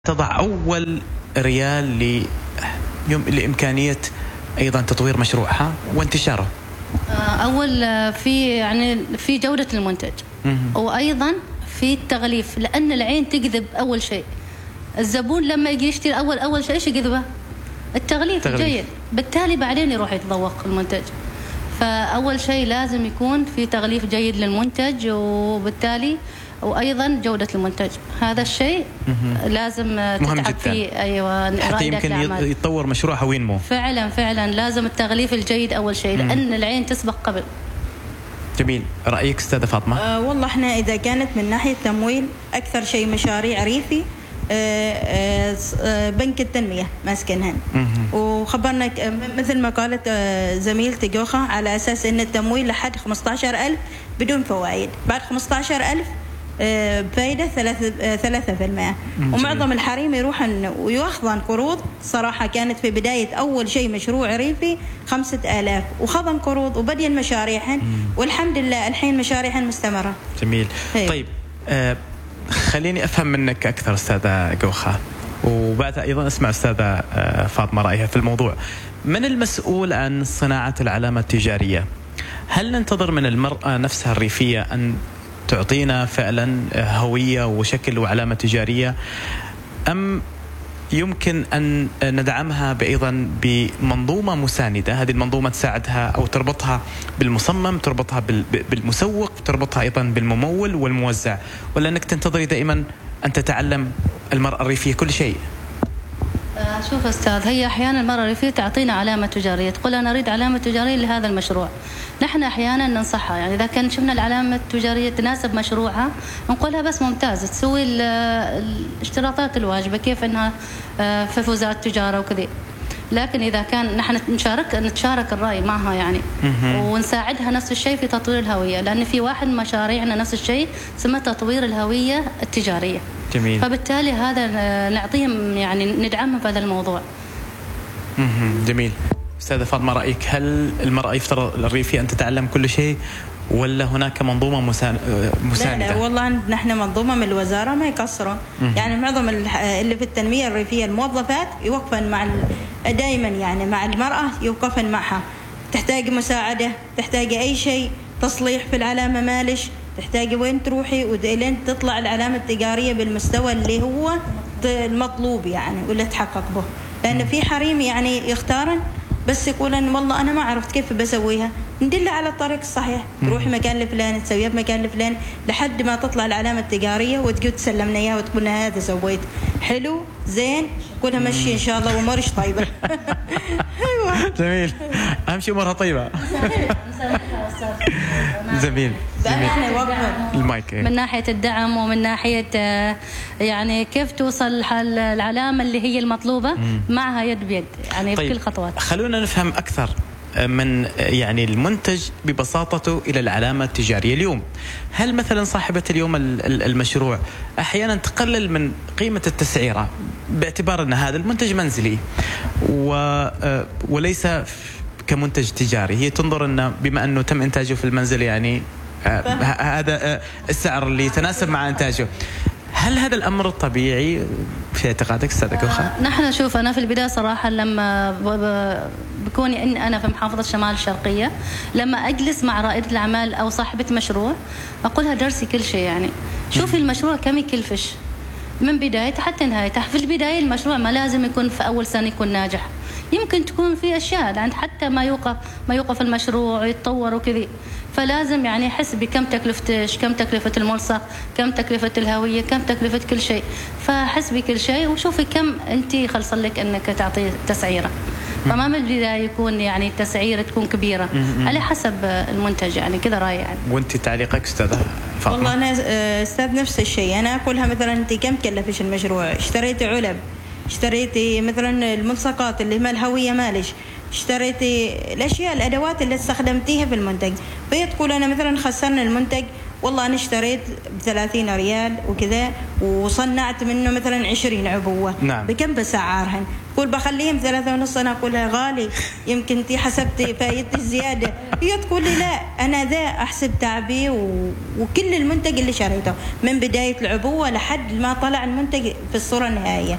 تضع أول ريال لإمكانية أيضا تطوير مشروعها وانتشاره؟ أول في جودة المنتج، وأيضا في التغليف، لأن العين تكذب أول شيء. الزبون لما يجي يشتري أول شيء إيش يكذبه؟ التغليف جيد، بالتالي بعدين يروح يتذوق المنتج. فأول شيء لازم يكون في تغليف جيد للمنتج، وبالتالي وأيضا جودة المنتج. هذا الشيء لازم تتعب فيه. أيوة، حتى يمكن يتطور مشروعها وينمو. فعلا لازم التغليف الجيد أول شيء، لأن العين تسبق قبل. جميل. رأيك أستاذة فاطمة؟ والله احنا إذا كانت من ناحية تمويل، أكثر شيء مشاريع ريفي، بنك التنمية ماسكنها، وخبرنا مثل ما قالت زميلتي جوخة، على أساس أن التمويل لحد 15,000 بدون فوائد، بعد 15,000 فايدة 3%. ومعظم الحريم يروحن ويأخذن قروض. صراحة كانت في بداية أول شيء مشروع ريفي 5,000، وخذن قروض وبدين مشاريعهن، والحمد لله الحين مشاريعهن مستمرة. جميل. طيب خليني أفهم منك أكثر أستاذة جوخة، وبعدها أيضا أسمع أستاذة فاطمة رأيها في الموضوع. من المسؤول عن صناعة العلامة التجارية؟ هل ننتظر من المرأة نفسها الريفية أن تعطينا فعلا هوية وشكل وعلامة تجارية، أم يمكن أن ندعمها أيضا بمنظومة مساندة؟ هذه المنظومة تساعدها أو تربطها بالمصمم، تربطها بالمسوق، تربطها أيضا بالممول والموزع، ولا أنك تنتظري دائما أن تتعلم المرأة الريفية كل شيء؟ شوف أستاذ، هي أحيانا المرأة الريفية تعطينا علامة تجارية، تقول أنا أريد علامة تجارية لهذا المشروع. نحن أحيانا ننصحها، يعني إذا كان شفنا العلامة التجارية تناسب مشروعها نقولها بس ممتاز، تسوي الاشتراطات الواجبة كيف أنها في وزارة التجارة وكذا. لكن إذا كان نحن نتشارك الرأي معها يعني، ونساعدها نفس الشيء في تطوير الهوية، لأن في واحد من مشاريعنا نفس الشيء اسمه تطوير الهوية التجارية. جميل. فبالتالي هذا ندعمهم، يعني ندعمهم في هذا الموضوع. جميل. أستاذة فاطمة، رأيك هل المرأة يفترض الريفية أن تتعلم كل شيء، ولا هناك منظومة مساندة؟ لا والله نحن منظومة من الوزارة ما يقصرون. يعني معظم اللي في التنمية الريفية الموظفات يوقفن مع دائما، يعني مع المرأة يوقفن معها، تحتاج مساعدة، تحتاج أي شيء، تصليح في العلامة مالش، تحتاجي وين تروحي ولين تطلع العلامة التجارية بالمستوى اللي هو المطلوب يعني، ولا تحقق به. لأن في حريم يعني يختارن بس يقولن والله أنا ما عرفت كيف بسويها، ندله على الطريق الصحيح، تروحي مكان الفلاني تسويها بمكان الفلاني لحد ما تطلع العلامة التجارية، وتقول تسلمنا إياها وتقول هذا سويت حلو زين، قولها مشي إن شاء الله ومرش طيبة. أيوة. جميل. أهم شيء أمورها طيبة. جميل. المايك من ناحية الدعم، ومن ناحية يعني كيف توصل العلامة اللي هي المطلوبة معها يد بيد، يعني طيب. بكل خطوات. خلونا نفهم أكثر من يعني المنتج ببساطته إلى العلامة التجارية اليوم. هل مثلا صاحبة اليوم المشروع أحيانا تقلل من قيمة التسعيرة باعتبار أن هذا المنتج منزلي وليس كمنتج تجاري؟ هي تنظر أنه بما أنه تم إنتاجه في المنزل يعني هذا السعر اللي يتناسب مع إنتاجه. هل هذا الأمر طبيعي في اعتقادك أستاذة جوخة؟ نحن نشوف، أنا في البداية صراحة لما بكوني إن أنا في محافظة شمال الشرقية، لما أجلس مع رائدة الأعمال أو صاحبة مشروع أقولها درسي كل شيء، يعني شوفي المشروع كم يكلفش من بدايته حتى نهايته. في البداية المشروع ما لازم يكون في أول سنة يكون ناجح، يمكن تكون في أشياء عند حتى ما يوقف المشروع يتطور وكذا. فلازم يعني حسبي كم تكلفتش، كم تكلفة الملصق، كم تكلفة الهوية، كم تكلفة كل شيء. فحسبي كل شيء وشوفي كم أنتي خلص لك أنك تعطي تسعيرة. فما من البداية يكون يعني التسعيرة تكون كبيرة، على حسب المنتج، يعني كذا رأيي يعني. وأنت تعليقك أستاذة فاطمة؟ والله أنا أستاذ نفس الشيء، أنا أقولها مثلا أنت كم كلفش المشروع؟ اشتريتي علب، اشتريتي مثلا الملصقات اللي ما الهوية مالش، اشتريتي الأشياء الأدوات اللي استخدمتيها في المنتج. فهي تقول أنا مثلا خسرنا المنتج والله أنا اشتريت ب30 ريال وكذا وصنعت منه مثلا 20 عبوة. نعم. بكم بسعرهن؟ تقول بخليهم 3.5. أنا أقولها غالي، يمكن أنت حسبتي فايدتي الزيادة. هي تقول لي لا، أنا ذا أحسب تعبي وكل المنتج اللي شريته من بداية العبوة لحد ما طلع المنتج في الصورة النهائية.